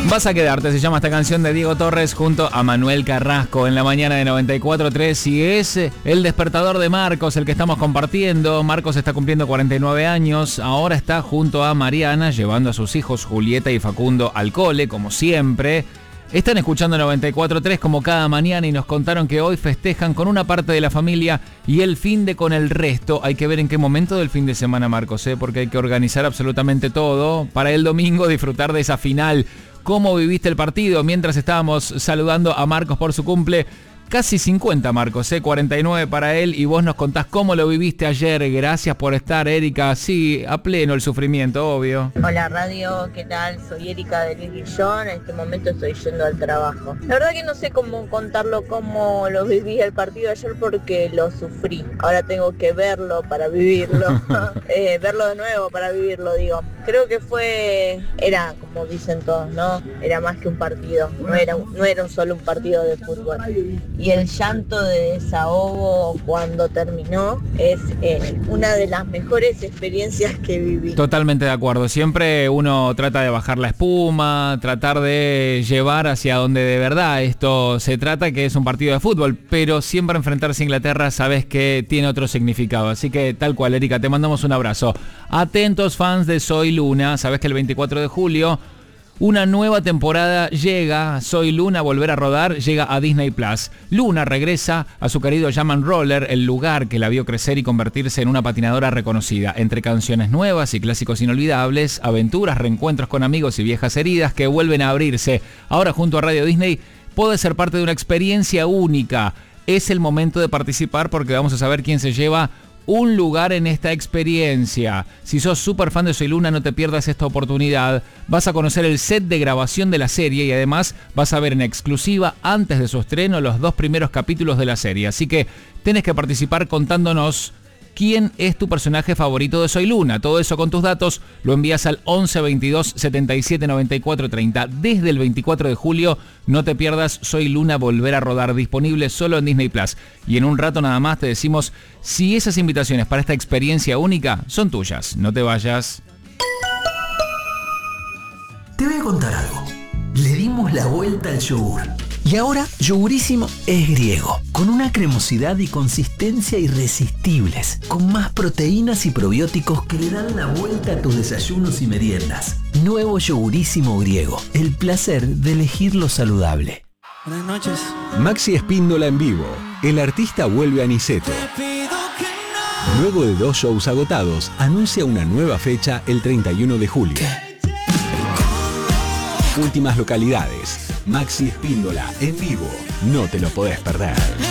Vas a quedarte, se llama esta canción de Diego Torres junto a Manuel Carrasco en la mañana de 94.3 y es el despertador de Marcos, el que estamos compartiendo. Marcos está cumpliendo 49 años, ahora está junto a Mariana llevando a sus hijos Julieta y Facundo al cole, como siempre. Están escuchando 94.3 como cada mañana y nos contaron que hoy festejan con una parte de la familia y el finde con el resto. Hay que ver en qué momento del fin de semana, Marcos, porque hay que organizar absolutamente todo para el domingo disfrutar de esa final. ¿Cómo viviste el partido? Mientras estábamos saludando a Marcos por su cumple. Casi 50, Marcos, 49 para él. Y vos nos contás cómo lo viviste ayer. Gracias por estar, Erika. Sí, a pleno el sufrimiento, obvio. Hola, radio, ¿qué tal? Soy Erika de Lili John. En este momento estoy yendo al trabajo. La verdad que no sé cómo contarlo, cómo lo viví el partido ayer porque lo sufrí. Ahora tengo que verlo para vivirlo. Verlo de nuevo para vivirlo, digo. Creo que era como dicen todos, ¿no? Era más que un partido. No era solo un partido de fútbol. Y el llanto de desahogo cuando terminó es una de las mejores experiencias que viví. Totalmente de acuerdo. Siempre uno trata de bajar la espuma, tratar de llevar hacia donde de verdad esto se trata, que es un partido de fútbol, pero siempre enfrentarse a Inglaterra sabes que tiene otro significado. Así que tal cual, Erika, te mandamos un abrazo. Atentos fans de Soy Luna, sabes que el 24 de julio... una nueva temporada llega, Soy Luna, volver a rodar, llega a Disney Plus. Luna regresa a su querido Jam and Roller, el lugar que la vio crecer y convertirse en una patinadora reconocida. Entre canciones nuevas y clásicos inolvidables, aventuras, reencuentros con amigos y viejas heridas que vuelven a abrirse. Ahora junto a Radio Disney, puede ser parte de una experiencia única. Es el momento de participar porque vamos a saber quién se lleva un lugar en esta experiencia. Si sos súper fan de Soy Luna, no te pierdas esta oportunidad. Vas a conocer el set de grabación de la serie y además vas a ver en exclusiva, antes de su estreno, los 2 primeros capítulos de la serie. Así que tenés que participar contándonos quién es tu personaje favorito de Soy Luna. Todo eso con tus datos lo envías al 11 22 77 94 30. Desde el 24 de julio, no te pierdas Soy Luna, volver a rodar, disponible solo en Disney Plus. Y en un rato nada más te decimos si esas invitaciones para esta experiencia única son tuyas. No te vayas. Te voy a contar algo. Le dimos la vuelta al yogur. Y ahora, Yogurísimo es griego, con una cremosidad y consistencia irresistibles, con más proteínas y probióticos que le dan la vuelta a tus desayunos y meriendas. Nuevo Yogurísimo griego, el placer de elegir lo saludable. Buenas noches. Maxi Espíndola en vivo. El artista vuelve a Niceto. Luego de 2 shows agotados, anuncia una nueva fecha el 31 de julio. Últimas localidades. Maxi Espíndola en vivo. No te lo podés perder.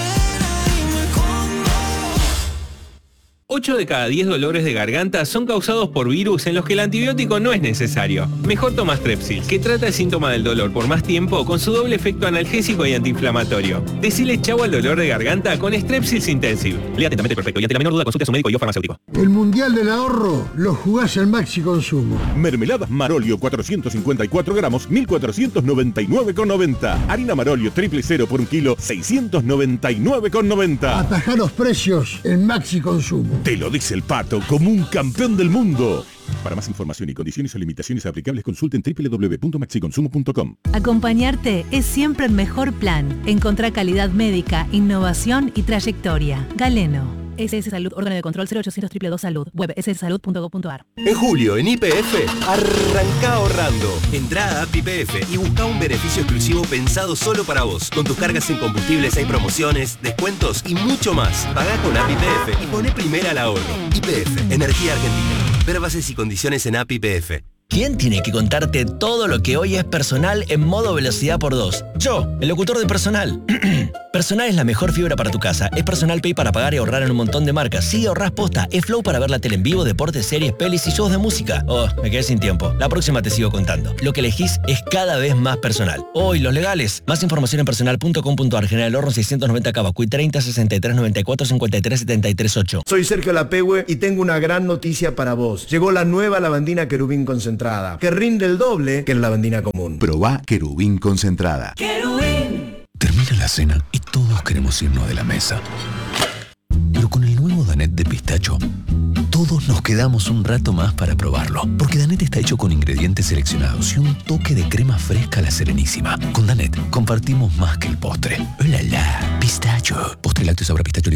8 de cada 10 dolores de garganta son causados por virus en los que el antibiótico no es necesario. Mejor toma Strepsil, que trata el síntoma del dolor por más tiempo con su doble efecto analgésico y antiinflamatorio. Decile chau al dolor de garganta con Strepsils Intensive. Lea atentamente el prospecto y ante la menor duda consulte a su médico y o farmacéutico. El Mundial del Ahorro lo jugás en Maxi Consumo. Mermeladas Marolio 454 gramos, 1.499,90. Harina Marolio 000 por un kilo, 699,90. Atajá los precios en Maxi Consumo. Te lo dice el Pato como un campeón del mundo. Para más información y condiciones o limitaciones aplicables, consulten www.maxiconsumo.com. Acompañarte es siempre el mejor plan. Encontrá calidad médica, innovación y trayectoria. Galeno. SS Salud, órgano de control 0800 222 Salud. Web sssalud.gov.ar. En julio, en YPF, arranca ahorrando. Entrá a App YPF y busca un beneficio exclusivo pensado solo para vos. Con tus cargas en combustibles hay promociones, descuentos y mucho más. Pagá con App YPF y poné primera al ahorro. YPF, Energía Argentina. Ver bases y condiciones en App YPF. ¿Quién tiene que contarte todo lo que hoy es personal en modo velocidad por 2? Yo, el locutor de Personal. Personal es la mejor fibra para tu casa. Es Personal Pay para pagar y ahorrar en un montón de marcas. Sí, ahorrás posta. Es Flow para ver la tele en vivo, deportes, series, pelis y shows de música. Oh, me quedé sin tiempo. La próxima te sigo contando. Lo que elegís es cada vez más personal. Hoy, los legales. Más información en personal.com.ar. General Horno 690 Cavacuy 30 63 94 53 73 8. Soy Sergio Lapehue y tengo una gran noticia para vos. Llegó la nueva lavandina Querubín concentrada, que rinde el doble que la lavandina común. Probá Querubín concentrada. ¡Querubín! Termina la cena y todos queremos irnos de la mesa. Pero con el nuevo Danet de pistacho, todos nos quedamos un rato más para probarlo. Porque Danette está hecho con ingredientes seleccionados y un toque de crema fresca a la Serenísima. Con Danette compartimos más que el postre. ¡Oh, la, la! Pistacho. Postre lácteo sabor a pistacho